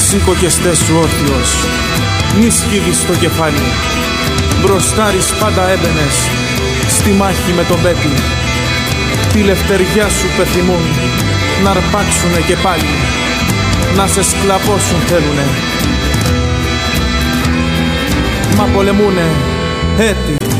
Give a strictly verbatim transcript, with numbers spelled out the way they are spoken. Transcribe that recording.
Σήκω και στέσου όρθιος, μη σκύβεις το κεφάλι. Μπροστάρις πάντα έμπαινες στη μάχη με τον Πέτη. Τη λευτεριά σου πεθυμούν να αρπάξουνε και πάλι, να σε σκλαβώσουν θέλουνε. Μα πολεμούνε έτη